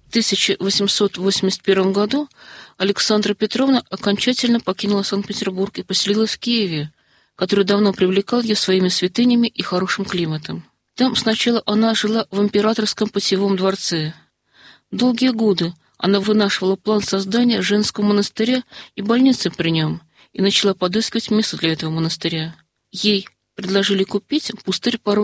1881 году Александра Петровна окончательно покинула Санкт-Петербург и поселилась в Киеве, который давно привлекал ее своими святынями и хорошим климатом. Там сначала она жила в императорском питьевом дворце. Долгие годы она вынашивала план создания женского монастыря и больницы при нем и начала подыскивать место для этого монастыря. Ей предложили купить пустырь поросший